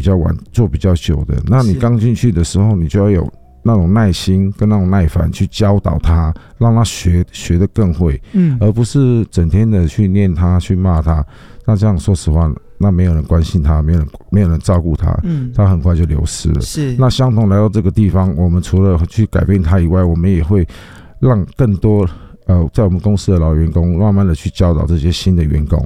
较晚、做比较久的，那你刚进去的时候，你就要有那种耐心跟那种耐烦去教导他，让他学得更会，而不是整天的去念他、去骂他。那这样说实话，那没有人关心他，没有人照顾他，他很快就流失了。 是。 那相同来到这个地方，我们除了去改变他以外，我们也会让更多在我们公司的老员工慢慢的去教导这些新的员工。